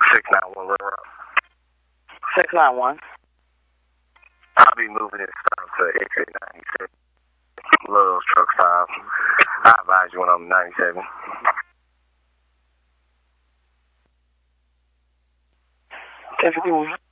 691 Little Rock. 691. I'll be moving this time to exit 97. Love's truck stop. I advise you when I'm 97. Everything